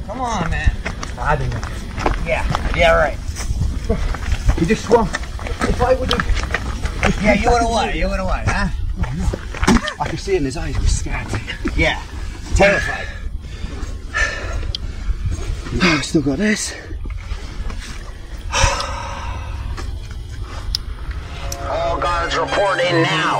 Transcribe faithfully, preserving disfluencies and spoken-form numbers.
Come on, man. I don't know. Yeah, yeah, right. He just swung. If I would have... Yeah, you would have what? You would have what, huh? Oh, no. I could see in his eyes he was scared. Yeah, terrified. Oh, I've still got this. All guards report in now.